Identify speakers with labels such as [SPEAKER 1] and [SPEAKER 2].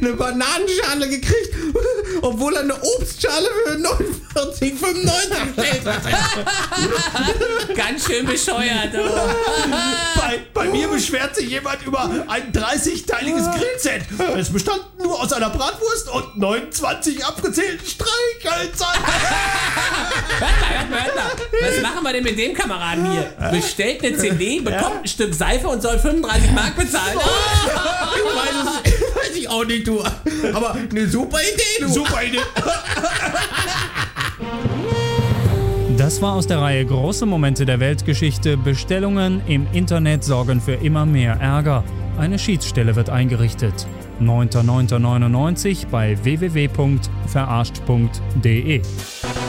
[SPEAKER 1] eine Bananenschale gekriegt, obwohl er eine Obstschale für 49,95 bestellt hat.
[SPEAKER 2] Ganz schön bescheuert. Oh.
[SPEAKER 3] Bei mir beschwert sich jemand über ein 30-teiliges Grillset. Es bestand nur aus einer Bratwurst und 29 abgezählten Streichhölzern.
[SPEAKER 2] Hört mal. Was machen wir denn mit dem Kameraden hier? Bestellt eine CD, bekommt ein Stück Seife und soll 35 Mark bezahlen.
[SPEAKER 1] Weiß ich auch nicht, du. Aber eine super Idee, du.
[SPEAKER 3] Super Idee.
[SPEAKER 4] Das war aus der Reihe Große Momente der Weltgeschichte. Bestellungen im Internet sorgen für immer mehr Ärger. Eine Schiedsstelle wird eingerichtet. 9.9.99 bei www.verarscht.de